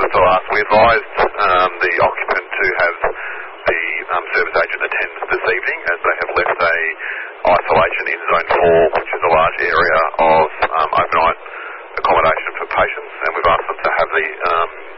also asked, we advised the occupant to have the service agent attend this evening, as they have left a isolation in Zone 4, which is a large area of overnight accommodation for patients, and we've asked them to have the